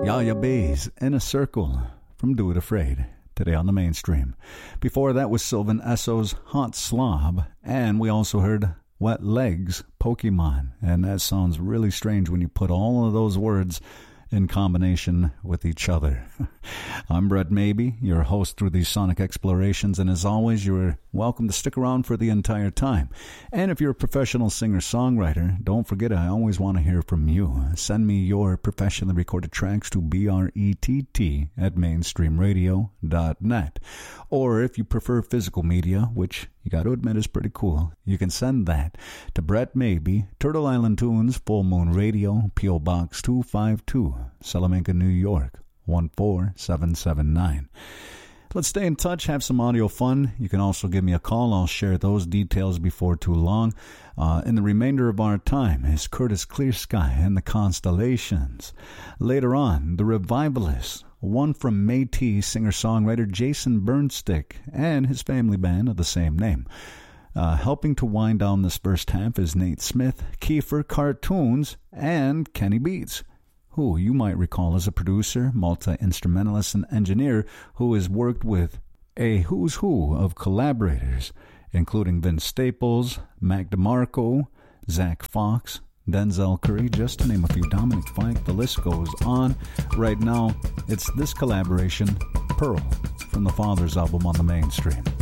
Yaya Bays, In a Circle, from Do It Afraid, today on the mainstream. Before that was Sylvan Esso's Hot Slob, and we also heard Wet Legs, Pokemon, and that sounds really strange when you put all of those words in combination with each other. I'm Brett Maybe, your host through these sonic explorations, and as always, you're welcome to stick around for the entire time. And if you're a professional singer-songwriter, don't forget I always want to hear from you. Send me your professionally recorded tracks to brett@mainstreamradio.net. Or if you prefer physical media, which you got to admit is pretty cool, you can send that to Brett Maybe, Turtle Island Tunes, Full Moon Radio, P.O. Box 252, Salamanca, New York, 14779. Let's stay in touch, have some audio fun. You can also give me a call. I'll share those details before too long. In the remainder of our time is Curtis Clearsky and the Constellations. Later on, The Revivalists, one from Métis singer-songwriter Jason Burnstick and his family band of the same name. Helping to wind down this first half is Nate Smith, Kiefer Cartoons, and Kenny Beats, who you might recall as a producer, multi-instrumentalist, and engineer who has worked with a who's who of collaborators, including Vince Staples, Mac DeMarco, Zach Fox, Denzel Curry, just to name a few, Dominic Fike, the list goes on. Right now, it's this collaboration, Pearl, from the Father's album on the mainstream.